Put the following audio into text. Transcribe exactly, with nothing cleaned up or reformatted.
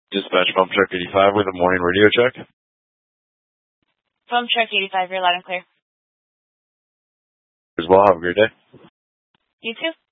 Dispatch Pump Truck eighty-five with a morning radio check. Pump Truck eighty-five, you're loud and clear. As well, have a great day. You too.